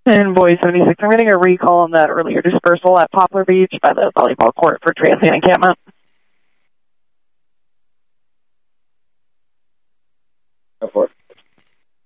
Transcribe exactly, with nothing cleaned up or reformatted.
And Boy seventy-six, I'm getting a recall on that earlier dispersal at Poplar Beach by the volleyball court for transient encampment.